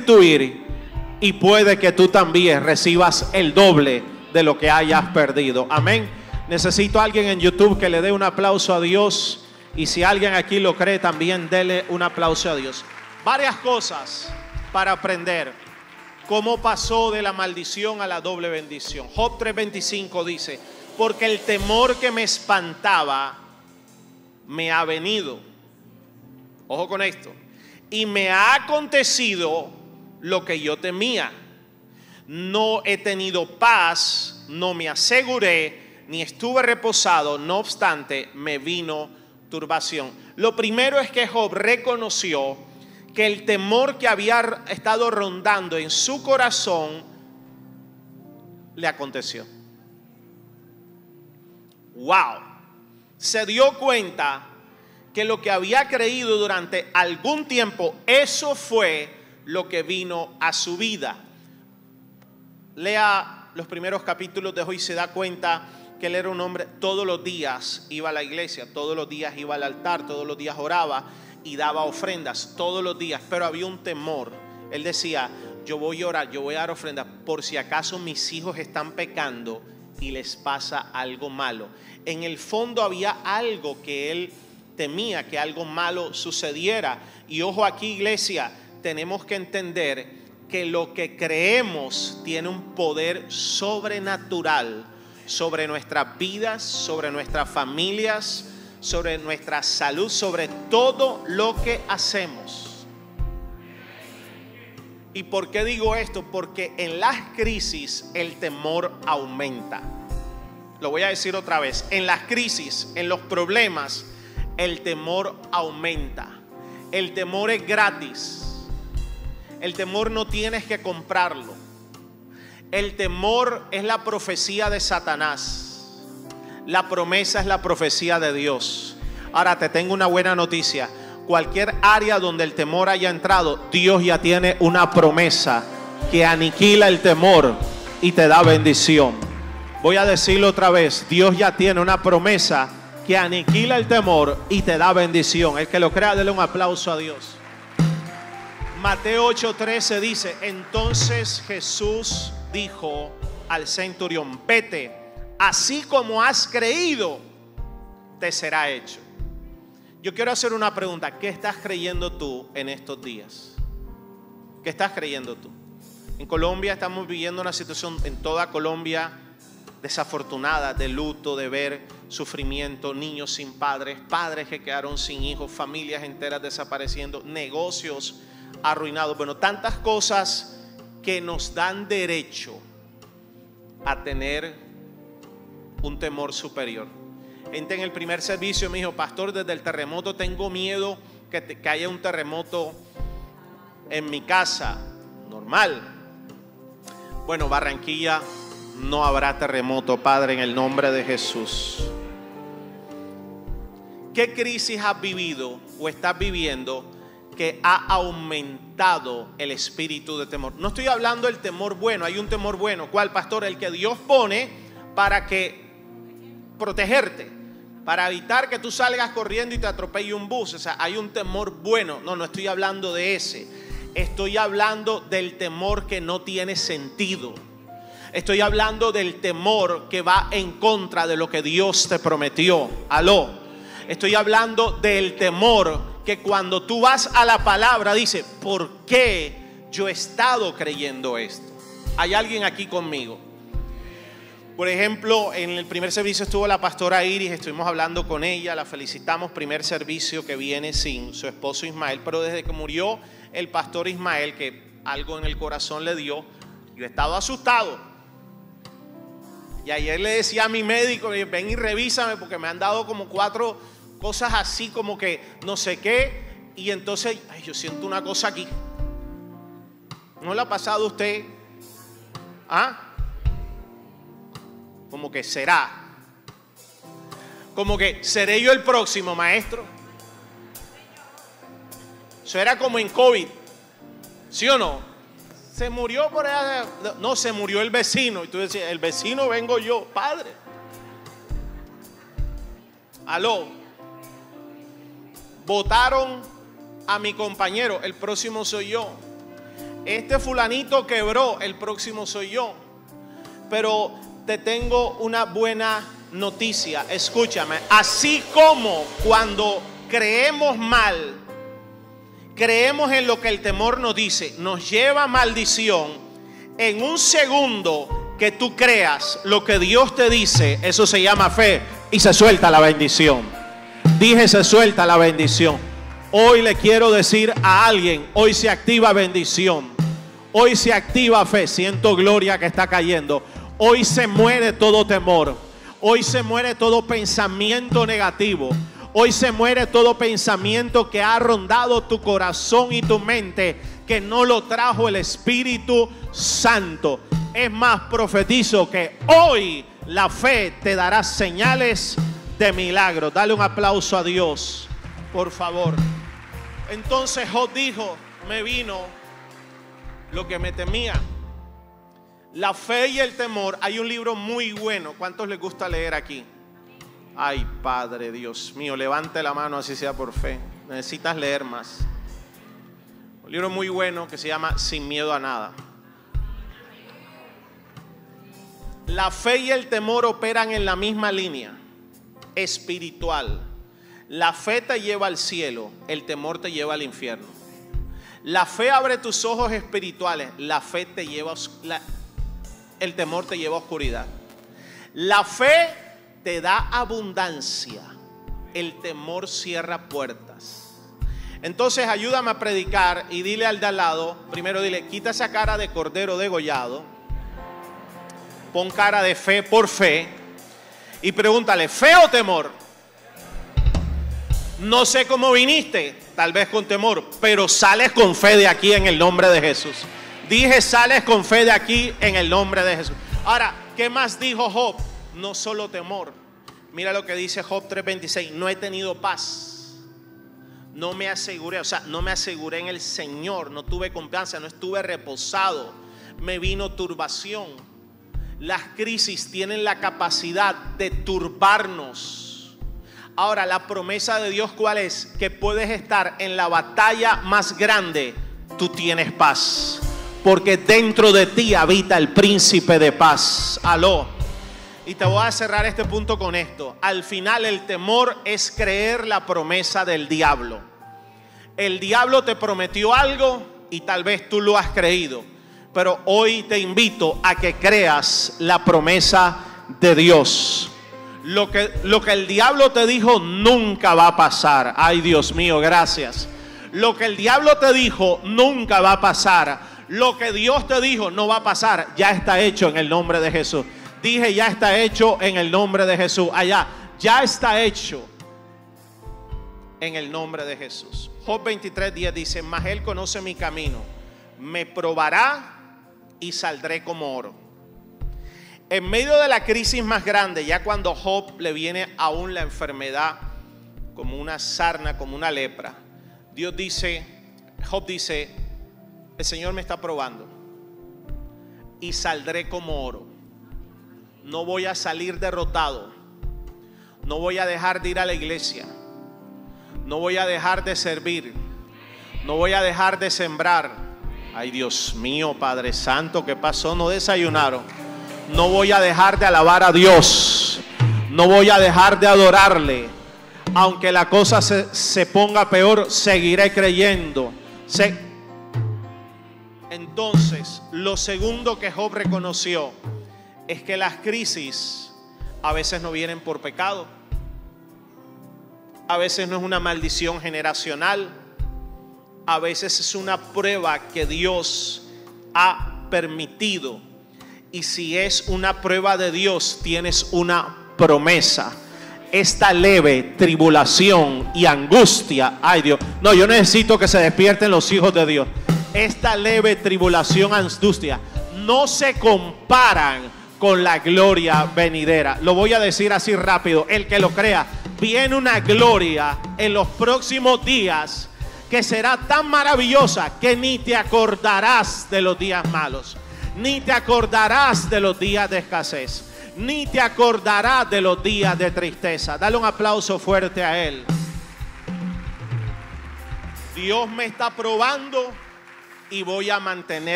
restituir y puede que tú también recibas el doble de lo que hayas perdido. Amén. Necesito a alguien en YouTube que le dé un aplauso a Dios. Y si alguien aquí lo cree, también dele un aplauso a Dios. Varias cosas para aprender. ¿Cómo pasó de la maldición a la doble bendición? Job 3:25 dice: porque el temor que me espantaba me ha venido. Ojo con esto. Y me ha acontecido lo que yo temía. No he tenido paz, no me aseguré, ni estuve reposado. No obstante, me vino turbación. Lo primero es que Job reconoció que el temor que había estado rondando en su corazón le aconteció. Wow. Se dio cuenta que lo que había creído durante algún tiempo, eso fue lo que vino a su vida. Lea los primeros capítulos de Job y se da cuenta que él era un hombre, todos los días iba a la iglesia, todos los días iba al altar, todos los días oraba y daba ofrendas, todos los días, pero había un temor. Él decía: yo voy a orar, yo voy a dar ofrendas por si acaso mis hijos están pecando y les pasa algo malo. En el fondo había algo que él temía, que algo malo sucediera. Y ojo aquí, iglesia, tenemos que entender que lo que creemos tiene un poder sobrenatural sobre nuestras vidas, sobre nuestras familias, sobre nuestra salud, sobre todo lo que hacemos. ¿Y por qué digo esto? Porque en las crisis el temor aumenta. Lo voy a decir otra vez. En las crisis, en los problemas, el temor aumenta. El temor es gratis. El temor no tienes que comprarlo. El temor es la profecía de Satanás. La promesa es la profecía de Dios. Ahora te tengo una buena noticia. Cualquier área donde el temor haya entrado, Dios ya tiene una promesa que aniquila el temor y te da bendición. Voy a decirlo otra vez. Dios ya tiene una promesa que aniquila el temor y te da bendición. El que lo crea, dele un aplauso a Dios. Mateo 8:13 dice: entonces Jesús dijo al centurión: vete, así como has creído, te será hecho. Yo quiero hacer una pregunta. ¿Qué estás creyendo tú en estos días? ¿Qué estás creyendo tú? En Colombia estamos viviendo una situación, en toda Colombia, desafortunada, de luto, de ver sufrimiento, niños sin padres, padres que quedaron sin hijos, familias enteras desapareciendo, negocios arruinados. Bueno, tantas cosas que nos dan derecho a tener un temor superior. Gente en el primer servicio me dijo: pastor, desde el terremoto tengo miedo que haya un terremoto en mi casa. Normal. Bueno, Barranquilla no habrá terremoto, Padre, en el nombre de Jesús. ¿Qué crisis has vivido o estás viviendo que ha aumentado el espíritu de temor? No estoy hablando del temor bueno. Hay un temor bueno. ¿Cuál, pastor? El que Dios pone para protegerte, para evitar que tú salgas corriendo y te atropelle un bus. O sea, hay un temor bueno. No estoy hablando de ese. Estoy hablando del temor que no tiene sentido. Estoy hablando del temor que va en contra de lo que Dios te prometió. Aló. Estoy hablando del temor que cuando tú vas a la palabra dice: ¿por qué yo he estado creyendo esto? ¿Hay alguien aquí conmigo? Por ejemplo, en el primer servicio estuvo la pastora Iris, estuvimos hablando con ella, la felicitamos. Primer servicio que viene sin su esposo Ismael, pero desde que murió el pastor Ismael, que algo en el corazón le dio, yo he estado asustado. Y ayer le decía a mi médico: ven y revísame, porque me han dado como 4 cosas así, como que no sé qué. Y entonces, yo siento una cosa aquí. ¿No le ha pasado a usted? Como que será. Como que seré yo el próximo, maestro. Eso era como en COVID. ¿Sí o no? Se murió por allá. No, se murió el vecino. Y tú decías: el vecino vengo yo, padre. Aló. Votaron a mi compañero, el próximo soy yo. este fulanito quebró, el próximo soy yo. Pero te tengo una buena noticia, escúchame. Así como cuando creemos mal, creemos en lo que el temor nos dice, nos lleva a maldición. En un segundo que tú creas lo que Dios te dice, eso se llama fe y se suelta la bendición. Dije, se suelta la bendición. Hoy le quiero decir a alguien, hoy se activa bendición, hoy se activa fe. Siento gloria que está cayendo. Hoy se muere todo temor, hoy se muere todo pensamiento negativo, hoy se muere todo pensamiento que ha rondado tu corazón y tu mente, que no lo trajo el Espíritu Santo. Es más, profetizo que hoy la fe te dará señales de milagro. Dale un aplauso a Dios, por favor. Entonces Job dijo, me vino lo que me temía. La fe y el temor. Hay un libro muy bueno. ¿Cuántos les gusta leer aquí? Ay, Padre, Dios mío, levante la mano así sea por fe. Necesitas leer más. Un libro muy bueno que se llama Sin miedo a nada. La fe y el temor operan en la misma línea espiritual. La fe te lleva al cielo, el temor te lleva al infierno. La fe abre tus ojos espirituales, la fe te lleva el temor te lleva a oscuridad. La fe te da abundancia, el temor cierra puertas. Entonces ayúdame a predicar y dile al de al lado, primero dile, quita esa cara de cordero degollado, pon cara de fe por fe y pregúntale, ¿fe o temor? No sé cómo viniste, tal vez con temor, pero sales con fe de aquí en el nombre de Jesús. Dije, sales con fe de aquí en el nombre de Jesús. Ahora, ¿qué más dijo Job? No solo temor. Mira lo que dice Job 3:26. No he tenido paz. No me aseguré, no me aseguré en el Señor. No tuve confianza, no estuve reposado. Me vino turbación. Las crisis tienen la capacidad de turbarnos. Ahora, la promesa de Dios, ¿cuál es? Que puedes estar en la batalla más grande. Tú tienes paz, porque dentro de ti habita el príncipe de paz. Aló. Y te voy a cerrar este punto con esto. Al final, el temor es creer la promesa del diablo. El diablo te prometió algo y tal vez tú lo has creído. Pero hoy te invito a que creas la promesa de Dios. Lo que el diablo te dijo nunca va a pasar. Ay, Dios mío, gracias. Lo que el diablo te dijo nunca va a pasar. Lo que Dios te dijo no va a pasar. Ya está hecho en el nombre de Jesús. Dije, ya está hecho en el nombre de Jesús. Allá, ya está hecho en el nombre de Jesús. Job 23:10 dice, mas Él conoce mi camino, me probará y saldré como oro. En medio de la crisis más grande, ya cuando Job le viene aún la enfermedad como una sarna, como una lepra, Job dice, el Señor me está probando y saldré como oro. No voy a salir derrotado. No voy a dejar de ir a la iglesia. No voy a dejar de servir. No voy a dejar de sembrar. Ay, Dios mío, Padre Santo, ¿qué pasó? No desayunaron. No voy a dejar de alabar a Dios. No voy a dejar de adorarle. Aunque la cosa se ponga peor, seguiré creyendo. Entonces, lo segundo que Job reconoció es que las crisis a veces no vienen por pecado. A veces no es una maldición generacional. A veces es una prueba que Dios ha permitido. Y si es una prueba de Dios, tienes una promesa. Esta leve tribulación y angustia, ay Dios, no, yo necesito que se despierten los hijos de Dios. Esta leve tribulación, angustia, no se comparan con la gloria venidera. Lo voy a decir así rápido, el que lo crea, viene una gloria en los próximos días que será tan maravillosa que ni te acordarás de los días malos. Ni te acordarás de los días de escasez. Ni te acordarás de los días de tristeza. Dale un aplauso fuerte a Él. Dios me está probando y voy a mantener